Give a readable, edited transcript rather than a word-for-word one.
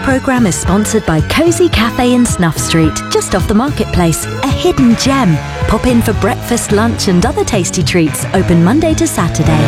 programme is sponsored by Cosy Cafe in Snuff Street, just off the marketplace. A hidden gem. Pop in for breakfast, lunch and other tasty treats. Open Monday to Saturday.